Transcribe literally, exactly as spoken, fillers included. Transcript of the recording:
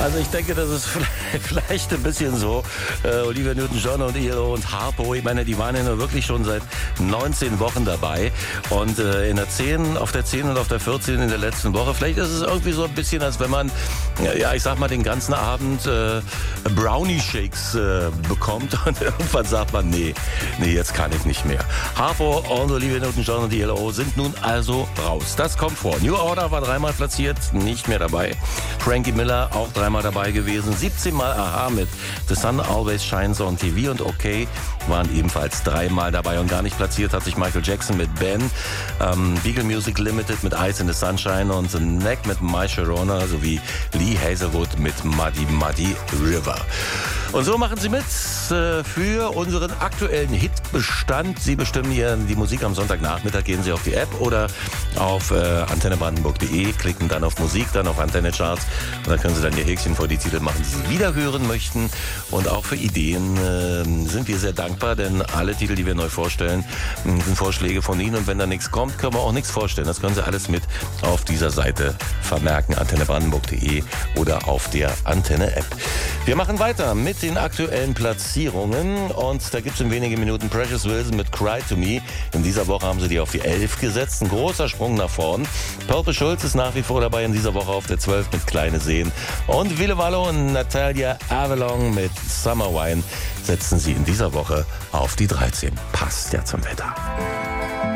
Also ich denke, das ist vielleicht ein bisschen so. Äh, Olivia Newton-John und E L O und Harpo, ich meine, die waren ja nur wirklich schon seit neunzehn Wochen dabei. Und äh, in der zehn, auf der zehn und auf der vierzehn in der letzten Woche, vielleicht ist es irgendwie so ein bisschen, als wenn man, ja, ich sag mal, den ganzen Abend äh, Brownie-Shakes äh, bekommt und irgendwann sagt man, nee, nee, jetzt kann ich nicht mehr. Harpo und Olivia Newton-John und E L O sind nun also raus. Das kommt vor. New Order war dreimal platziert, nicht mehr dabei. Frankie Miller auch dreimal dabei gewesen. siebzehn Mal Aha mit The Sun Always Shines on T V und OK waren ebenfalls dreimal dabei und gar nicht platziert hat sich Michael Jackson mit Ben, ähm, Beagle Music Limited mit Ice in the Sunshine und The Neck mit My Sharona sowie Lee Hazelwood mit Muddy Muddy River. Und so machen Sie mit äh, für unseren aktuellen Hitbestand. Sie bestimmen hier die Musik am Sonntagnachmittag. Gehen Sie auf die App oder auf äh, antenne brandenburg punkt de, klicken dann auf Musik, dann auf Antenne Charts und dann können Sie dann Ihr Häkchen vor die Titel machen, die Sie wieder hören möchten. Und auch für Ideen äh, sind wir sehr dankbar, denn alle Titel, die wir neu vorstellen, sind Vorschläge von Ihnen. Und wenn da nichts kommt, können wir auch nichts vorstellen. Das können Sie alles mit auf dieser Seite vermerken, antenne brandenburg punkt de oder auf der Antenne-App. Wir machen weiter mit den aktuellen Platzierungen und da gibt es in wenigen Minuten Precious Wilson mit Cry to Me. In dieser Woche haben sie die auf die elf gesetzt. Ein großer Sprung nach vorn. Purple Schulz ist nach wie vor dabei in dieser Woche auf der zwölf mit Kleine Seen. Und Ville Valo und Natalia Avalon mit Summer Wine setzen sie in dieser Woche auf die dreizehn. Passt ja zum Wetter.